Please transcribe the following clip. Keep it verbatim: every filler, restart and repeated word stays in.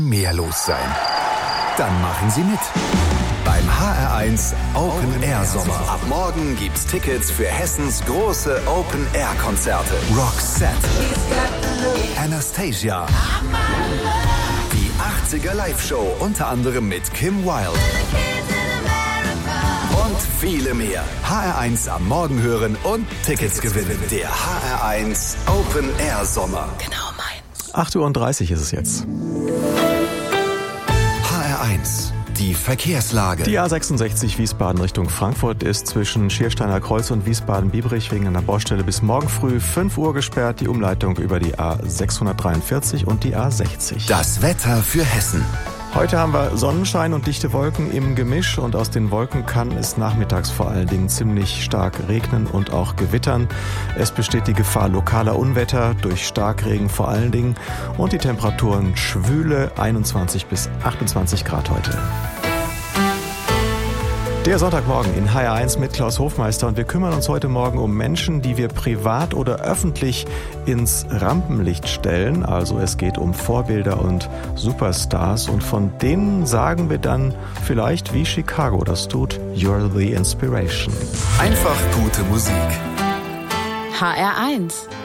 mehr los sein? Dann machen Sie mit. Beim H R eins Open Air Sommer. Ab morgen gibt's Tickets für Hessens große Open Air Konzerte. Roxette, Anastasia, die achtziger Live-Show unter anderem mit Kim Wilde und viele mehr. H R eins am Morgen hören und Tickets gewinnen. Der H R eins Open Air Sommer. Genau meins. acht Uhr dreißig ist es jetzt. H R eins. Die Verkehrslage. Die A sechsundsechzig Wiesbaden Richtung Frankfurt ist zwischen Schiersteiner Kreuz und Wiesbaden-Biebrich wegen einer Baustelle bis morgen früh fünf Uhr gesperrt. Die Umleitung über die A sechshundertdreiundvierzig und die A sechzig. Das Wetter für Hessen. Heute haben wir Sonnenschein und dichte Wolken im Gemisch und aus den Wolken kann es nachmittags vor allen Dingen ziemlich stark regnen und auch gewittern. Es besteht die Gefahr lokaler Unwetter durch Starkregen vor allen Dingen und die Temperaturen schwüle einundzwanzig bis achtundzwanzig Grad heute. Der Sonntagmorgen in H R eins mit Klaus Hofmeister und wir kümmern uns heute Morgen um Menschen, die wir privat oder öffentlich ins Rampenlicht stellen. Also es geht um Vorbilder und Superstars und von denen sagen wir dann vielleicht, wie Chicago das tut, You're the Inspiration. Einfach gute Musik. H R eins.